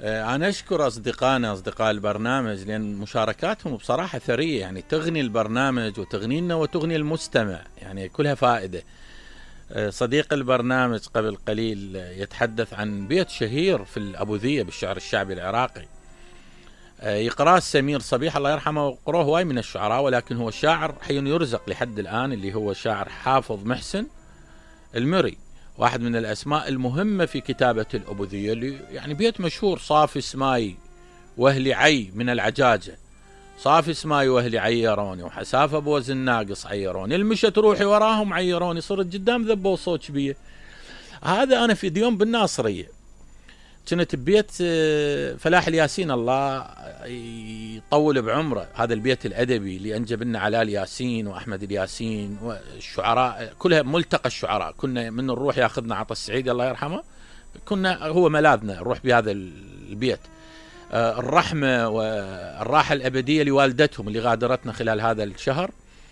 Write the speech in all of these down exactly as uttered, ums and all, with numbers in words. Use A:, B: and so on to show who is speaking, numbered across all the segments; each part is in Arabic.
A: أنا أشكر أصدقائنا أصدقاء البرنامج لأن مشاركاتهم بصراحة ثرية، يعني تغني البرنامج وتغنينا وتغني المستمع، يعني كلها فائدة. صديق البرنامج قبل قليل يتحدث عن بيت شهير في الأبوذية بالشعر الشعبي العراقي، يقرأه سمير صبيح الله يرحمه، وقروه هواي من الشعراء، ولكن هو شاعر حي يرزق لحد الآن، اللي هو شاعر حافظ محسن المري، واحد من الأسماء المهمة في كتابة الأبوذية، اللي يعني بيت مشهور: صافي سماي وهلي عي من العجاجة، صافي سماي وهلي عيروني، وحسافة بوزن ناقص عيروني، المشت روحي وراهم عيروني، صرت قدام ذبوا صوت بيه. هذا أنا في ديوم بالناصرية، كنت ببيت فلاح الياسين الله يطول بعمره، هذا البيت الأدبي اللي أنجب لنا علاء ياسين وأحمد الياسين والشعراء كلها، ملتقى الشعراء، كنا من نروح ياخذنا عطا السعيد الله يرحمه، كنا هو ملاذنا نروح بهذا البيت. الرحمة والراحة الأبدية لوالدتهم اللي غادرتنا خلال هذا الشهر،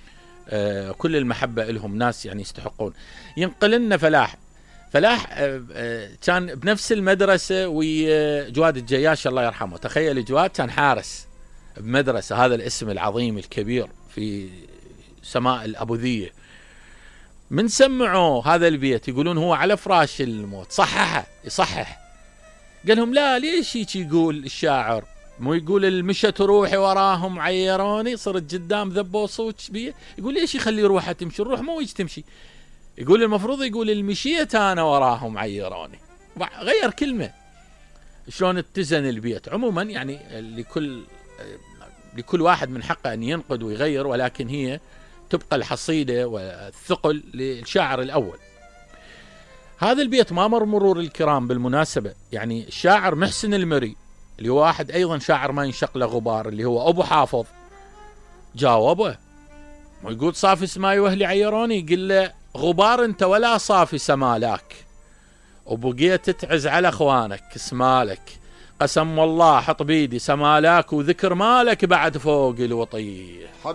A: كل المحبة لهم، ناس يعني يستحقون. ينقل لنا فلاح فلاح كان بنفس المدرسة وجواد الجياش الله يرحمه، تخيل جواد كان حارس بمدرسة، هذا الاسم العظيم الكبير في سماء الأبوذية. من سمعوا هذا البيت يقولون هو على فراش الموت صححه يصحح، قال لهم لا ليش هيك يقول الشاعر، مو يقول المشت روحي وراهم عيروني، صرت قدام ذبوا صوت بيه، يقول ليش يخلي روحه تمشي، الروح مو يجي تمشي، يقول المفروض يقول المشيت انا وراهم عيروني، غير كلمة. شلون اتزن البيت. عموما يعني لكل لكل واحد من حقه ان ينقد ويغير، ولكن هي تبقى الحصيلة والثقل للشاعر الأول. هذا البيت ما مر مرور الكرام بالمناسبة، يعني الشاعر محسن المري اللي هو واحد أيضا شاعر ما ينشق له غبار، اللي هو أبو حافظ، جاوبه ويقول صافي سماي وهلي عيروني، يقول له غبار انت ولا صافي سمالاك، وبقيت تعز على اخوانك اسمالك، قسم والله حط بيدي سمالاك، وذكر مالك بعد فوق الوطيه.